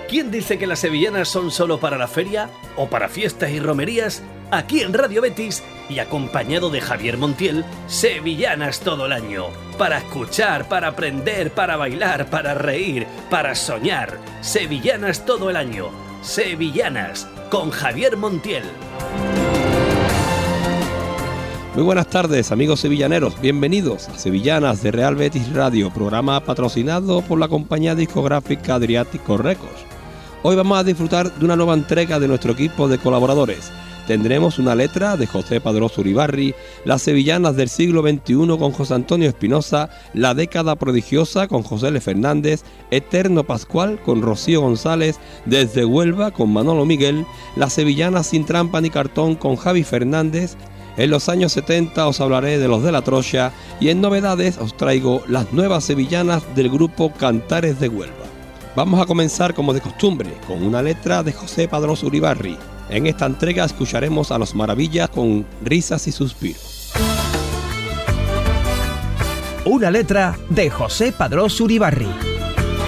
¿Quién dice que las sevillanas son solo para la feria o para fiestas y romerías? Aquí en Radio Betis y acompañado de Javier Montiel, sevillanas todo el año. Para escuchar, para aprender, para bailar, para reír, para soñar. Sevillanas todo el año. Sevillanas con Javier Montiel. Muy buenas tardes, amigos sevillaneros. Bienvenidos a Sevillanas de Real Betis Radio, programa patrocinado por la compañía discográfica Adriático Records. Hoy vamos a disfrutar de una nueva entrega de nuestro equipo de colaboradores. Tendremos una letra de José Padrós Uribarri, las sevillanas del siglo XXI con José Antonio Espinosa, la década prodigiosa con José L. Fernández, Eterno Pascual con Rocío González, Desde Huelva con Manolo Miguel, las sevillanas sin trampa ni cartón con Javi Fernández. En los años 70 os hablaré de los de la Trocha y en novedades os traigo las nuevas sevillanas del grupo Cantares de Huelva. Vamos a comenzar como de costumbre con una letra de José Padrós Uribarri. En esta entrega escucharemos a Los Maravillas con Risas y Suspiros. Una letra de José Padrós Uribarri.